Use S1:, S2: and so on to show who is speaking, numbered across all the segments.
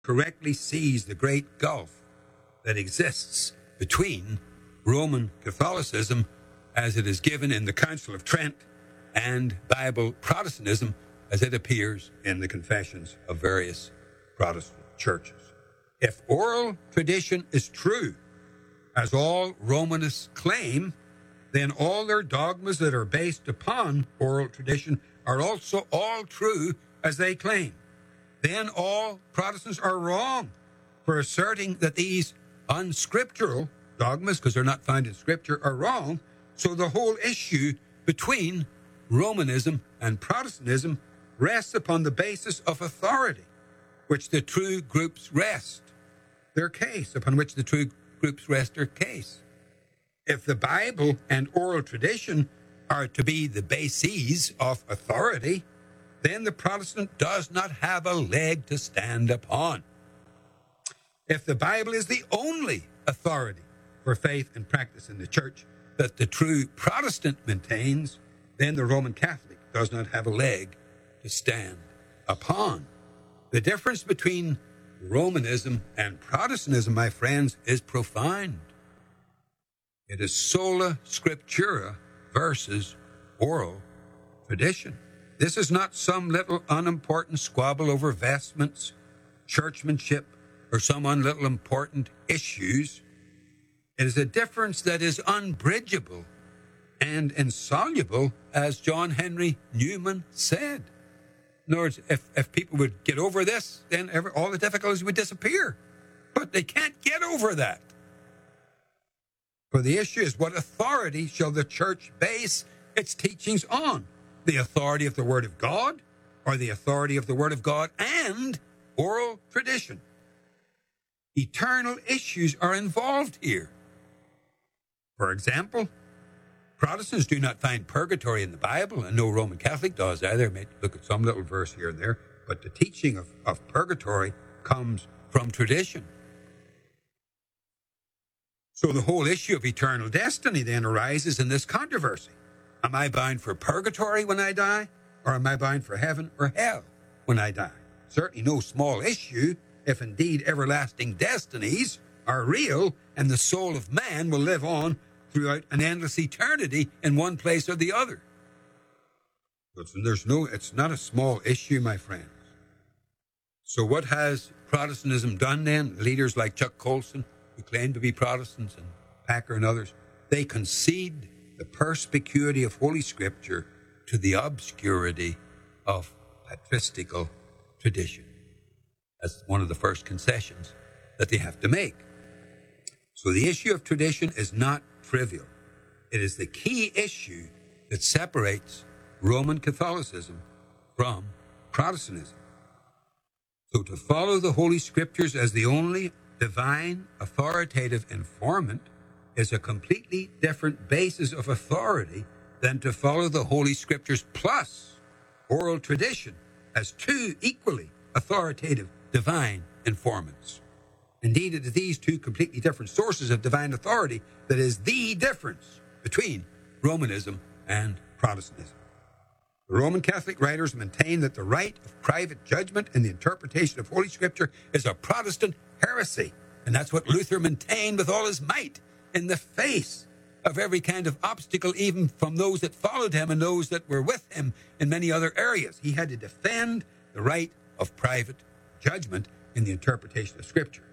S1: correctly sees the great gulf that exists between Roman Catholicism, as it is given in the Council of Trent, and Bible Protestantism, as it appears in the confessions of various Protestant churches. If oral tradition is true, as all Romanists claim, then all their dogmas that are based upon oral tradition are also all true as they claim. Then all Protestants are wrong for asserting that these unscriptural dogmas, because they're not found in Scripture, are wrong. So the whole issue between Romanism and Protestantism rests upon the basis of authority, which the true groups rest their case, upon which the true groups rest their case. If the Bible and oral tradition are to be the bases of authority, then the Protestant does not have a leg to stand upon. If the Bible is the only authority for faith and practice in the church that the true Protestant maintains, then the Roman Catholic does not have a leg to stand upon. The difference between Romanism and Protestantism, my friends, is profound. It is sola scriptura versus oral tradition. This is not some little unimportant squabble over vestments, churchmanship, or some little important issues. It is a difference that is unbridgeable and insoluble, as John Henry Newman said. In other words, if people would get over this, then all the difficulties would disappear. But they can't get over that. For the issue is, what authority shall the church base its teachings on? The authority of the Word of God, or the authority of the Word of God and oral tradition? Eternal issues are involved here. For example, Protestants do not find purgatory in the Bible, and no Roman Catholic does either. May look at some little verse here and there, but the teaching of purgatory comes from tradition. So the whole issue of eternal destiny then arises in this controversy. Am I bound for purgatory when I die, or am I bound for heaven or hell when I die? Certainly no small issue, if indeed everlasting destinies are real and the soul of man will live on throughout an endless eternity in one place or the other. It's not a small issue, my friends. So what has Protestantism done then? Leaders like Chuck Colson, who claim to be Protestants, and Packer and others, they concede the perspicuity of Holy Scripture to the obscurity of patristical tradition. That's one of the first concessions that they have to make. So the issue of tradition is not trivial. It is the key issue that separates Roman Catholicism from Protestantism. So to follow the Holy Scriptures as the only divine authoritative informant is a completely different basis of authority than to follow the Holy Scriptures plus oral tradition as two equally authoritative divine informants. Indeed, it is these two completely different sources of divine authority that is the difference between Romanism and Protestantism. The Roman Catholic writers maintain that the right of private judgment in the interpretation of Holy Scripture is a Protestant heresy, and that's what Luther maintained with all his might in the face of every kind of obstacle, even from those that followed him and those that were with him in many other areas. He had to defend the right of private judgment in the interpretation of Scripture.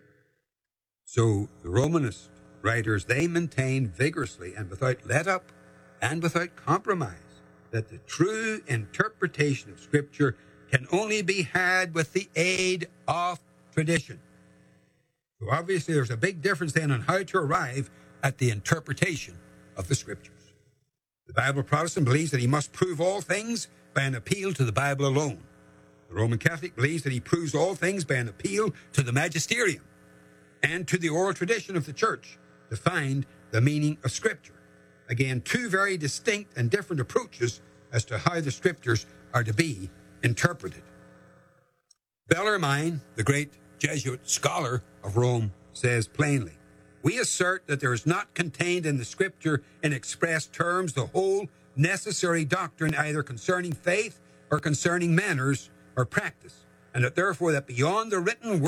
S1: So the Romanist writers, they maintain vigorously and without let-up and without compromise that the true interpretation of Scripture can only be had with the aid of tradition. So obviously there's a big difference then on how to arrive at the interpretation of the Scriptures. The Bible Protestant believes that he must prove all things by an appeal to the Bible alone. The Roman Catholic believes that he proves all things by an appeal to the magisterium and to the oral tradition of the church to find the meaning of Scripture. Again, two very distinct and different approaches as to how the Scriptures are to be interpreted. Bellarmine, the great Jesuit scholar of Rome, says plainly, "We assert that there is not contained in the Scripture in express terms the whole necessary doctrine either concerning faith or concerning manners or practice, and that therefore that beyond the written